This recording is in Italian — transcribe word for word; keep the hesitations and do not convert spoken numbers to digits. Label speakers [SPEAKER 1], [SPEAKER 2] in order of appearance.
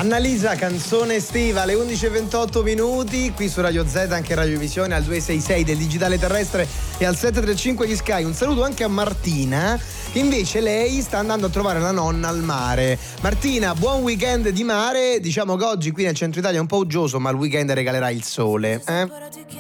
[SPEAKER 1] Annalisa, canzone estiva alle undici e ventotto minuti qui su Radio Z, anche Radio Visione al due sei sei del digitale terrestre e al sette tre cinque di Sky. Un saluto anche a Martina, che invece lei sta andando a trovare la nonna al mare. Martina, buon weekend di mare. Diciamo che oggi qui nel centro Italia è un po' uggioso, ma il weekend regalerà il sole, eh?